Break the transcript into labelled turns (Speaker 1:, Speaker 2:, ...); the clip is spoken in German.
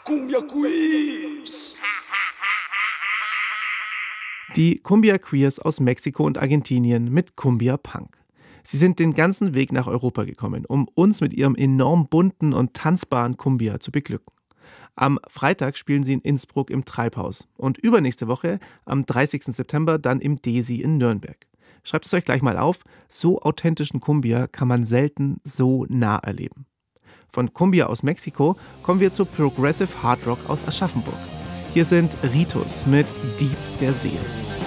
Speaker 1: Cumbia Quiz.
Speaker 2: Die Cumbia Queers aus Mexiko und Argentinien mit Cumbia Punk. Sie sind den ganzen Weg nach Europa gekommen, um uns mit ihrem enorm bunten und tanzbaren Cumbia zu beglücken. Am Freitag spielen sie in Innsbruck im Treibhaus und übernächste Woche, am 30. September, dann im Desi in Nürnberg. Schreibt es euch gleich mal auf, so authentischen Cumbia kann man selten so nah erleben. Von Cumbia aus Mexiko kommen wir zu Progressive Hard Rock aus Aschaffenburg. Hier sind Ritus mit Dieb der Seele.